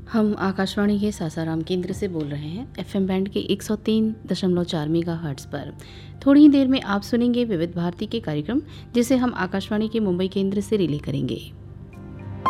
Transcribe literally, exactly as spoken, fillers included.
हम आकाशवाणी के सासाराम केंद्र से बोल रहे हैं एफएम बैंड के एक सौ तीन दशमलव चार मेगाहर्ट्ज़ पर। थोड़ी ही देर में आप सुनेंगे विविध भारती के कार्यक्रम, जिसे हम आकाशवाणी के मुंबई केंद्र से रिले करेंगे।